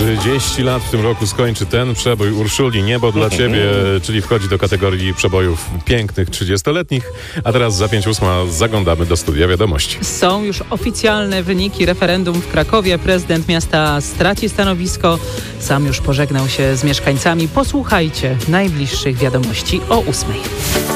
30 lat w tym roku skończy ten przebój Urszuli Niebo dla Ciebie, czyli wchodzi do kategorii przebojów pięknych 30-letnich. A teraz za 5:08 zaglądamy do studia wiadomości. Są już oficjalne wyniki referendum w Krakowie. Prezydent miasta straci stanowisko. Sam już pożegnał się z mieszkańcami. Posłuchajcie najbliższych wiadomości o 8:00.